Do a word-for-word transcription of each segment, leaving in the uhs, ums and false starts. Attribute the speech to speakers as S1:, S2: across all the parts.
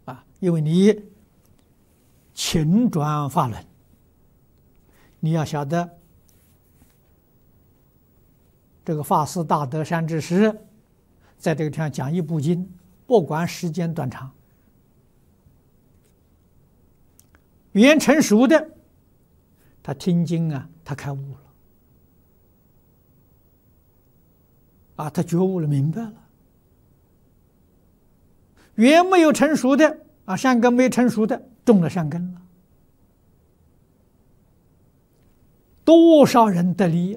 S1: 啊，因为你勤转法轮，你要晓得这个法师大德善知识在这个地方讲一部经，不管时间短长，语言成熟的，他听经啊，他开悟了，啊，他觉悟了，明白了。语言没有成熟的啊，善根没成熟的，种了善根了，多少人得利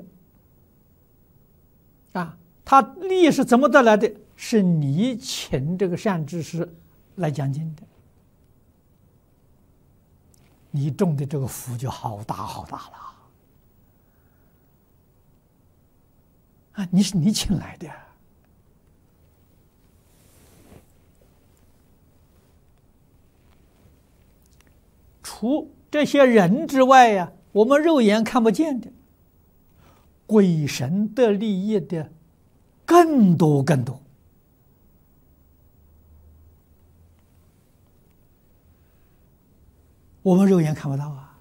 S1: 啊？他利益是怎么得来的？是你请这个善知识来讲经的，你种的这个福就好大好大了啊！你是你请来的。除这些人之外呀、啊，我们肉眼看不见的，鬼神得利益的更多更多。我们肉眼看不到啊。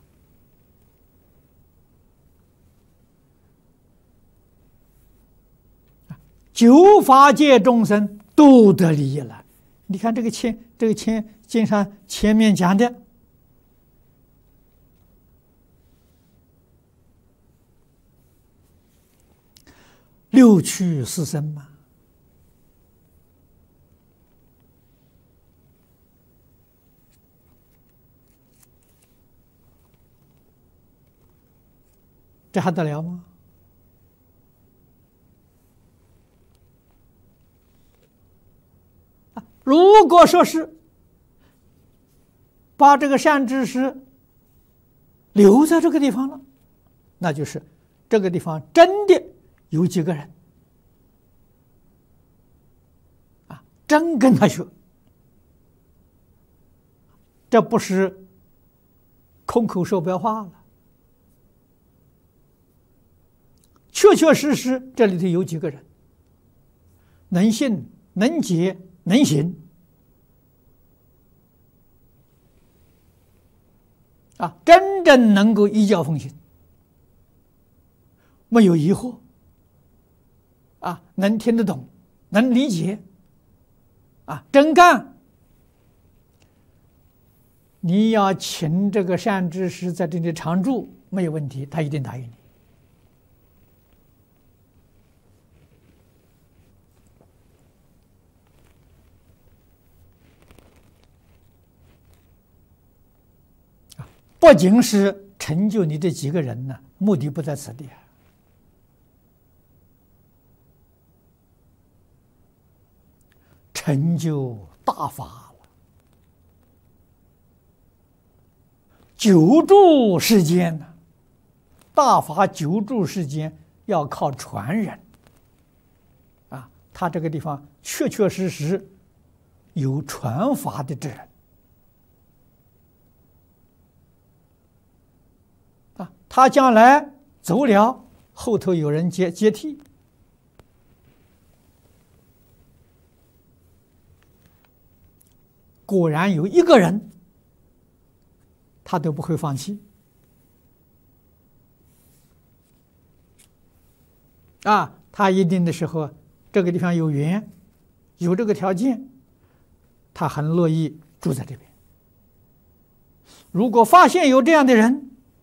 S1: 九法界众生都得利益了。你看这个前这个前经上前面讲的，六趣四生嘛，这还得了吗？啊，如果说是把这个善知识留在这个地方了，那就是这个地方真的有几个人啊，真跟他学，这不是空口说白话了。确确实实，这里头有几个人能信、能解、能行啊，真正能够依教奉行，没有疑惑啊，能听得懂，能理解啊，真干。你要请这个善知识在这里常住，没有问题，他一定答应你。不仅是成就你这几个人呢，目的不在此地，成就大法了，久住世间呢，大法久住世间要靠传人啊，他这个地方确确实实有传法的之人。啊，他将来走了，后头有人接接替，果然有一个人，他都不会放弃。啊，他一定的时候，这个地方有缘，有这个条件，他很乐意住在这边。如果发现有这样的人，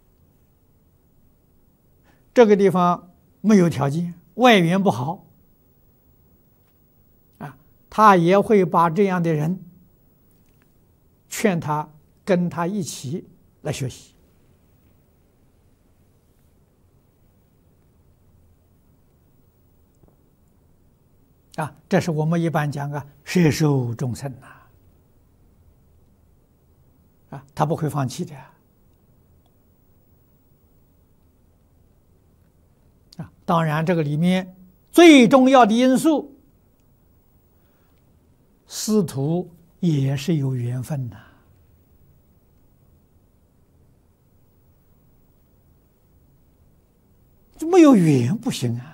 S1: 这个地方没有条件，外缘不好，啊，他也会把这样的人劝他跟他一起来学习。啊，这是我们一般讲啊，摄受众生呐，啊，他不会放弃的。啊，当然，这个里面最重要的因素，师徒也是有缘分的。没有缘不行啊！